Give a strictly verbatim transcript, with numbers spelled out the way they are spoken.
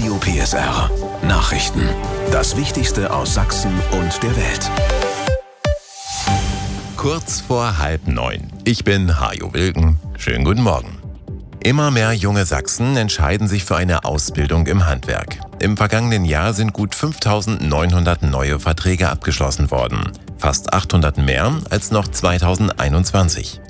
Radio P S R. Nachrichten. Das Wichtigste aus Sachsen und der Welt. Kurz vor halb neun. Ich bin Hajo Wilken. Schönen guten Morgen. Immer mehr junge Sachsen entscheiden sich für eine Ausbildung im Handwerk. Im vergangenen Jahr sind gut fünftausendneunhundert neue Verträge abgeschlossen worden. Fast achthundert mehr als noch zweitausendeinundzwanzig.